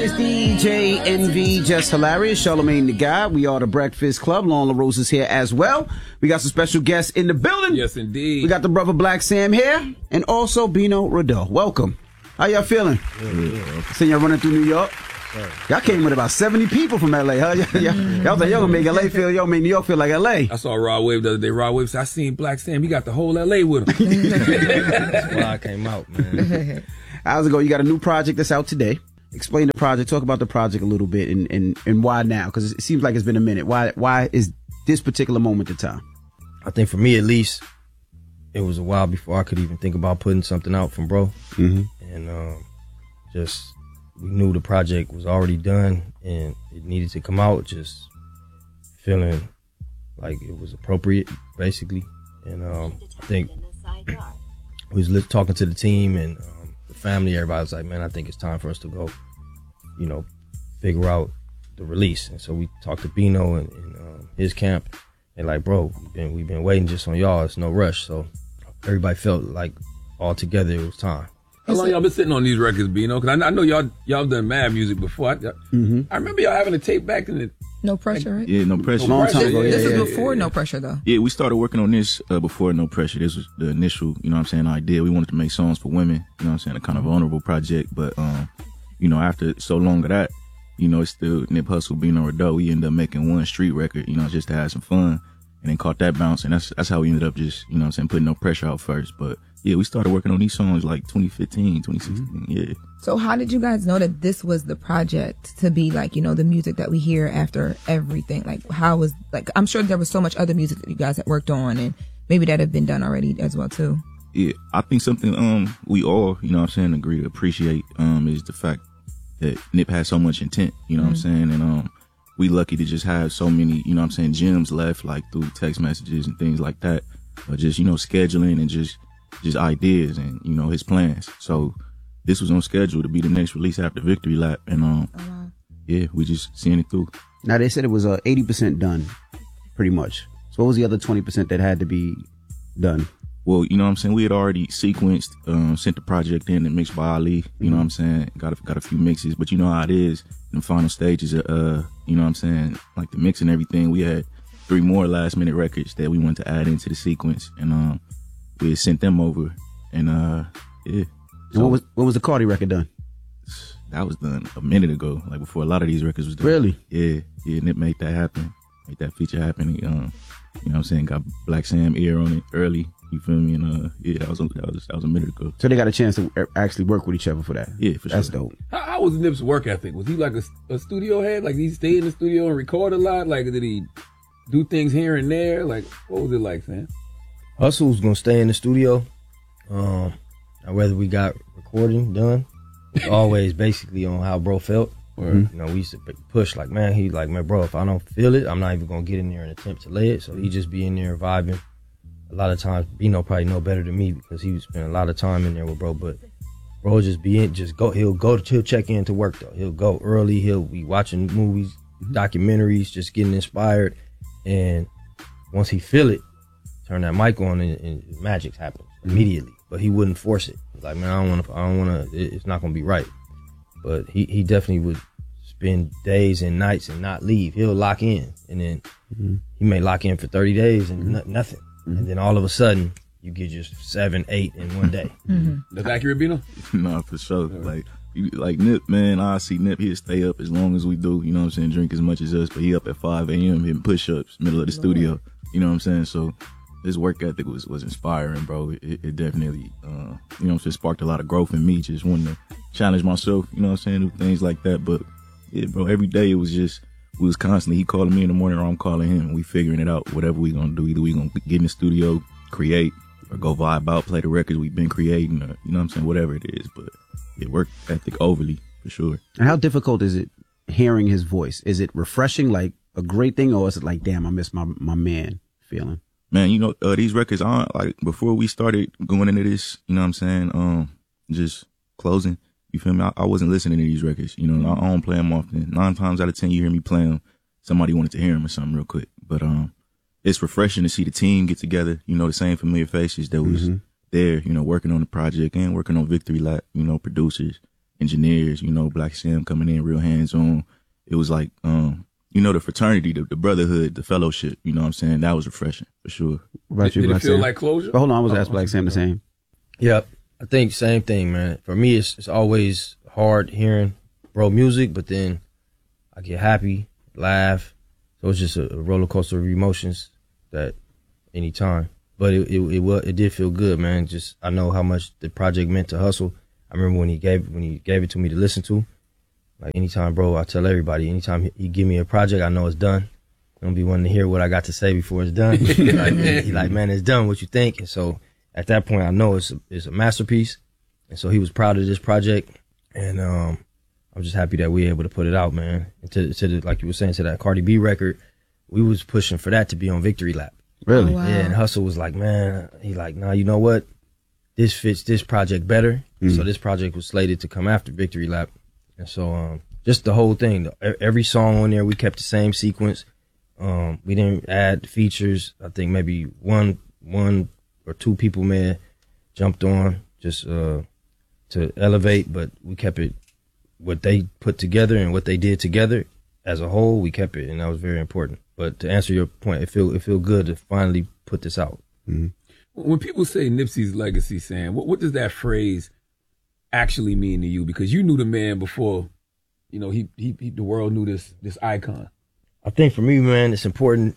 It's DJ NV, Just Hilarious, Charlamagne the Guy. We are the Breakfast Club. Lauren LaRose is here as well. We got some special guests in the building. Yes, indeed. We got the brother Black Sam here, and also Bino Rideaux. Welcome. How y'all feeling? Yeah. Seeing y'all running through New York. Y'all came with about 70 people from LA, huh? Y'all thought y'all gonna make LA feel, y'all make New York feel like LA. I saw Rod Wave the other day. Rod Wave said, I seen Black Sam. He got the whole LA with him. That's why I came out, man. How's it go? You got a new project that's out today. Explain the project. Talk about the project a little bit and why now? Because it seems like it's been a minute. Why is this particular moment the time? I think for me, at least, it was a while before I could even think about putting something out from Bro. Mm-hmm. And just we knew the project was already done and it needed to come out. Just feeling like it was appropriate, basically. And I think we was talking to the team and the family. Everybody was like, "Man, I think it's time for us to go, figure out the release." And so we talked to Bino and his camp. They're like, "Bro, we've been waiting just on y'all. It's no rush." So everybody felt like all together it was time. How long y'all been sitting on these records, Bino? Because I know y'all done mad music before. I remember y'all having a tape back in the No Pressure, right? Yeah, No Pressure. Long time ago. This is before No Pressure, though. Yeah, we started working on this before No Pressure. This was the initial, idea. We wanted to make songs for women, a kind of vulnerable project. But, after so long of that, it's still Nip Hussle, Bino Rideaux. We ended up making one street record, just to have some fun. And then caught that bounce. And that's how we ended up just, putting No Pressure out first. But yeah, we started working on these songs like 2015, 2016. Yeah. So how did you guys know that this was the project to be like, the music that we hear after everything? Like, I'm sure there was so much other music that you guys had worked on and maybe that had been done already as well, too. Yeah, I think something we all, agree to appreciate is the fact that Nip has so much intent, And we lucky to just have so many, gems left, like through text messages and things like that. But just, scheduling and just ideas and, his plans. So this was on schedule to be the next release after Victory Lap. And, yeah, we just seeing it through. Now, they said it was 80% done, pretty much. So what was the other 20% that had to be done? Well, we had already sequenced, sent the project in and mixed by Ali, got a few mixes, but you know how it is in the final stages of, like the mix and everything. We had 3 more last minute records that we wanted to add into the sequence, and we had sent them over, and yeah. So, when was the Cardi record done? That was done a minute ago, like before a lot of these records was done. Really? Yeah, Nip made that happen, made that feature happen. Got Black Sam ear on it early. You feel me? And yeah, that was a minute ago. So they got a chance to actually work with each other for that. Yeah, for sure. That's dope. How was Nip's work ethic? Was he like a studio head? Like, did he stay in the studio and record a lot? Like, did he do things here and there? Like, what was it like, Sam? Hustle was gonna stay in the studio. Whether we got recording done, it was always basically on how Bro felt. Or we used to push like, man, bro, if I don't feel it, I'm not even gonna get in there and attempt to lay it. So he just be in there vibing. A lot of times, Bino probably know better than me because he spent a lot of time in there with Bro. But Bro just be in, he'll check in to work though. He'll go early. He'll be watching movies, documentaries, just getting inspired. And once he feel it, turn that mic on and magic happens immediately. But he wouldn't force it. He's like, man, I don't want to. It's not gonna be right. But he definitely would spend days and nights and not leave. He'll lock in, and then he may lock in for 30 days and nothing. And then all of a sudden, you get just 7, 8 in one day. That's accurate, Bino? No, for sure. Right. Like Nip, man, I see Nip, he'll stay up as long as we do, drink as much as us, but he up at 5 a.m. hitting push-ups, middle of the studio, So his work ethic was inspiring, bro. It definitely, sparked a lot of growth in me, just wanting to challenge myself, do things like that. But yeah, bro, every day we was constantly, he calling me in the morning or I'm calling him. We figuring it out, whatever we gonna do. Either we gonna get in the studio, create, or go vibe out, play the records we've been creating, or, whatever it is. But yeah, work ethic overly, for sure. And how difficult is it hearing his voice? Is it refreshing, like a great thing, or is it like, damn, I miss my man feeling? Man, these records aren't like, before we started going into this, just closing, you feel me? I wasn't listening to these records, I don't play them often. 9 times out of 10, you hear me play them, somebody wanted to hear them or something real quick. But it's refreshing to see the team get together, the same familiar faces that was there, working on the project and working on Victory Lap, producers, engineers, you know, Black Sam coming in real hands-on. It was like, you know, the fraternity, the brotherhood, the fellowship, you know what I'm saying? That was refreshing, for sure. What about you, Did it Black feel Sam? like closure? Hold on, I was asking Black Sam the same. Yep. I think same thing, man. For me, it's always hard hearing bro music, but then I get happy, laugh. So it's just a roller coaster of emotions that anytime. But it did feel good, man. Just I know how much the project meant to Hustle. I remember when he gave it to me to listen to. Like anytime, bro, I tell everybody, anytime he give me a project, I know it's done. I don't be wanting to hear what I got to say before it's done. He like, man, it's done. What you think? And so at that point, I know it's a masterpiece. And so he was proud of this project. And I'm just happy that we were able to put it out, man. And to the, like you were saying, to that Cardi B record, we was pushing for that to be on Victory Lap. Really? Oh, wow. Yeah, and Hustle was like, man, he like, nah, you know what? This fits this project better. So this project was slated to come after Victory Lap. And so just the whole thing, every song on there, we kept the same sequence. We didn't add features. I think maybe one or two people may have jumped on just to elevate, but we kept it, what they put together and what they did together as a whole, we kept it, and that was very important. But to answer your point, it feel good to finally put this out. Mm-hmm. When people say Nipsey's legacy, Sam, what does that phrase actually mean to you? Because you knew the man before, you know, he the world knew this icon. I think for me, man, it's important.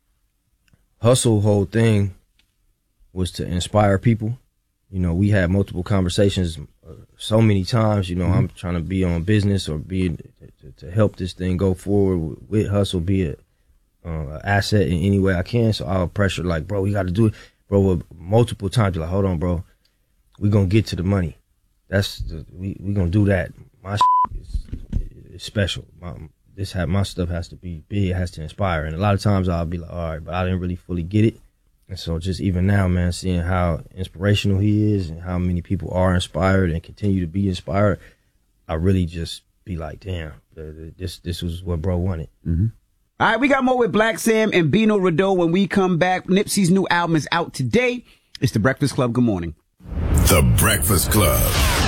Hustle whole thing was to inspire people. You know, we had multiple conversations so many times. You know, I'm trying to be on business or be to help this thing go forward with Hustle, be an asset in any way I can. So I'll pressure like, bro, we got to do it. Bro, multiple times, you're like, hold on, bro. We going to get to the money. We going to do that. My is special. My stuff has to be big, it has to inspire. And a lot of times I'll be like, all right, but I didn't really fully get it. And so just even now, man, seeing how inspirational he is and how many people are inspired and continue to be inspired, I really just be like, damn, this was what bro wanted. Mm-hmm. All right, we got more with Black Sam and Bino Rideau when we come back. Nipsey's new album is out today. It's The Breakfast Club. Good morning. The Breakfast Club.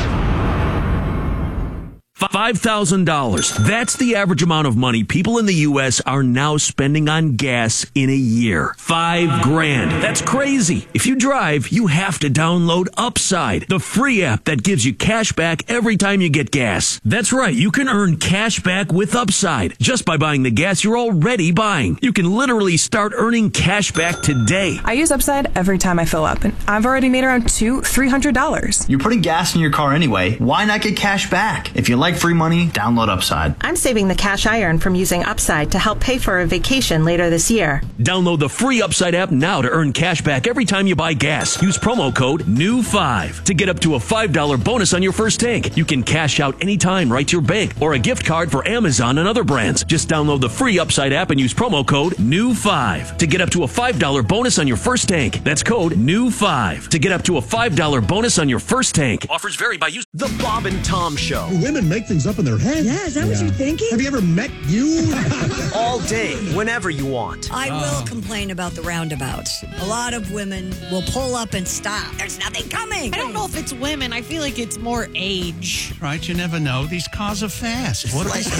$5,000. That's the average amount of money people in the U.S. are now spending on gas in a year. $5,000. That's crazy. If you drive, you have to download Upside, the free app that gives you cash back every time you get gas. That's right. You can earn cash back with Upside just by buying the gas you're already buying. You can literally start earning cash back today. I use Upside every time I fill up, and I've already made around $300. You're putting gas in your car anyway. Why not get cash back? If you like free money, download Upside. I'm saving the cash I earn from using Upside to help pay for a vacation later this year. Download the free Upside app now to earn cash back every time you buy gas. Use promo code NEW5 to get up to a $5 bonus on your first tank. You can cash out anytime right to your bank or a gift card for Amazon and other brands. Just download the free Upside app and use promo code NEW5 to get up to a $5 bonus on your first tank. That's code NEW5 to get up to a $5 bonus on your first tank. Offers vary by use. The Bob and Tom Show. Women make things up in their head. Yeah, is that what you're thinking? Have you ever met you? All day, whenever you want. I will complain about the roundabouts. A lot of women will pull up and stop. There's nothing coming. I don't know if it's women. I feel like it's more age. Right, you never know. These cars are fast. What They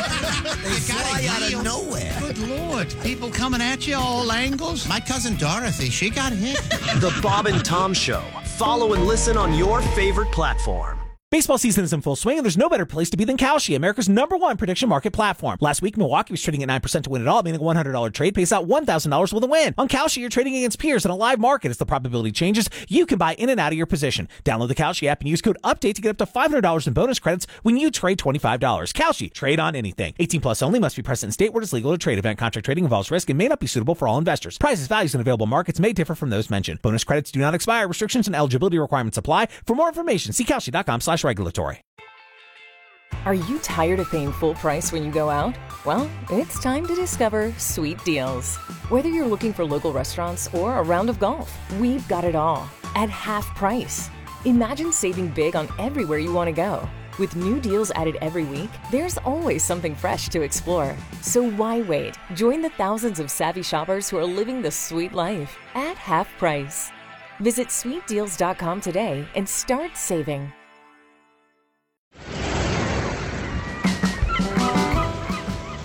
fly out of nowhere. Good Lord. People coming at you all angles. My cousin Dorothy, she got hit. The Bob and Tom Show. Follow and listen on your favorite platform. Baseball season is in full swing, and there's no better place to be than Kalshi, America's #1 prediction market platform. Last week, Milwaukee was trading at 9% to win it all, meaning a $100 trade pays out $1,000 with a win. On Kalshi, you're trading against peers in a live market. As the probability changes, you can buy in and out of your position. Download the Kalshi app and use code UPDATE to get up to $500 in bonus credits when you trade $25. Kalshi, trade on anything. 18 plus only, must be present in state where it's legal to trade. Event contract trading involves risk and may not be suitable for all investors. Prices, values, and available markets may differ from those mentioned. Bonus credits do not expire. Restrictions and eligibility requirements apply. For more information, see Kalshi.com/regulatory. Are you tired of paying full price when you go out? Well, it's time to discover Sweet Deals. Whether you're looking for local restaurants or a round of golf, we've got it all at half price. Imagine saving big on everywhere you want to go. With new deals added every week, there's always something fresh to explore. So why wait? Join the thousands of savvy shoppers who are living the sweet life at half price. Visit sweetdeals.com today and start saving.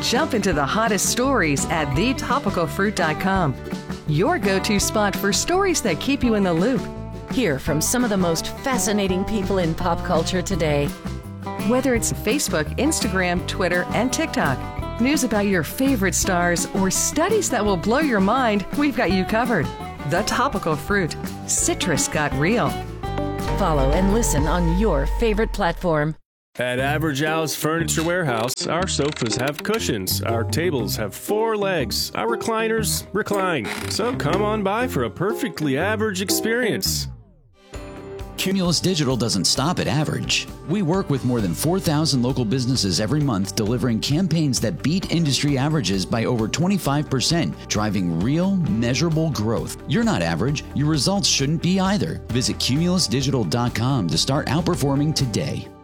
Jump into the hottest stories at thetopicalfruit.com. Your go-to spot for stories that keep you in the loop. Hear from some of the most fascinating people in pop culture today. Whether it's Facebook, Instagram, Twitter, and TikTok, news about your favorite stars, or studies that will blow your mind, we've got you covered. The Topical Fruit. Citrus got real. Follow and listen on your favorite platform. At Average Al's Furniture Warehouse, our sofas have cushions, our tables have 4 legs, our recliners recline. So come on by for a perfectly average experience. Cumulus Digital doesn't stop at average. We work with more than 4,000 local businesses every month, delivering campaigns that beat industry averages by over 25%, driving real, measurable growth. You're not average. Your results shouldn't be either. Visit cumulusdigital.com to start outperforming today.